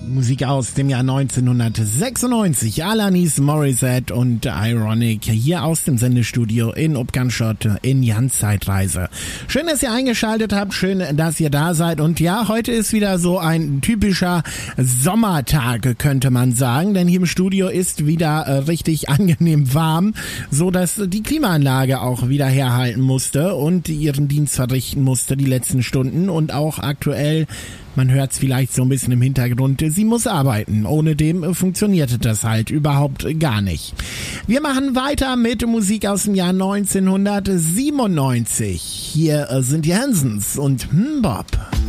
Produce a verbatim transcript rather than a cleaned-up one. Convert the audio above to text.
Musik aus dem Jahr neunzehnhundertsechsundneunzig. Alanis Morissette und Ironic hier aus dem Sendestudio in Upganschott in Jans Zeitreise. Schön, dass ihr eingeschaltet habt, schön, dass ihr da seid. Und ja, heute ist wieder so ein typischer Sommertag, könnte man sagen, denn hier im Studio ist wieder äh, richtig angenehm warm, so dass die Klimaanlage auch wieder herhalten musste und ihren Dienst verrichten musste die letzten Stunden und auch aktuell. Man hört es vielleicht so ein bisschen im Hintergrund. Sie muss arbeiten. Ohne dem funktionierte das halt überhaupt gar nicht. Wir machen weiter mit Musik aus dem Jahr neunzehnhundertsiebenundneunzig. Hier sind die Hansons und Mbop.